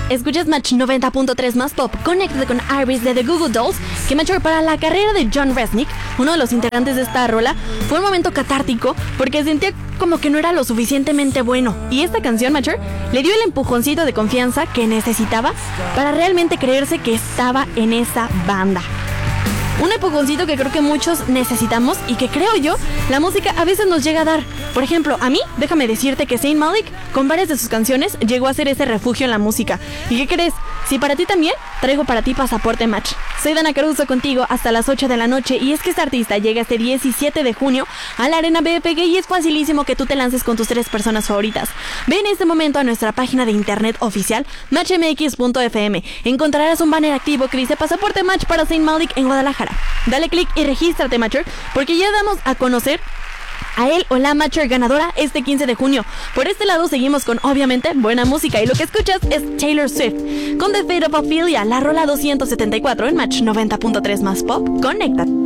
Escuchas Match 90.3 más pop. Conéctate con Iris de The Goo Goo Dolls, que Matcher, para la carrera de John Resnick, uno de los integrantes de esta rola, fue un momento catártico porque sentía como que no era lo suficientemente bueno. Y esta canción, Matcher, le dio el empujoncito de confianza que necesitaba para realmente creerse que estaba en esa banda. Un empujoncito que creo que muchos necesitamos y que creo yo la música a veces nos llega a dar. Por ejemplo, a mí, déjame decirte que Zayn Malik con varias de sus canciones llegó a ser ese refugio en la música. ¿Y qué crees? Si para ti también, traigo para ti Pasaporte Match. Soy Dana Caruso contigo hasta las 8 de la noche y es que este artista llega este 17 de junio a la Arena BFG y es facilísimo que tú te lances con tus 3 personas favoritas. Ve en este momento a nuestra página de internet oficial matchmx.fm. Encontrarás un banner activo que dice Pasaporte Match para Zayn Malik en Guadalajara. Dale click y regístrate, Matcher, porque ya damos a conocer a él o la Matcher ganadora este 15 de junio. Por este lado seguimos con, obviamente, buena música y lo que escuchas es Taylor Swift con The Fate of Ophelia, la rola 274 en Match 90.3 más pop. Conéctate.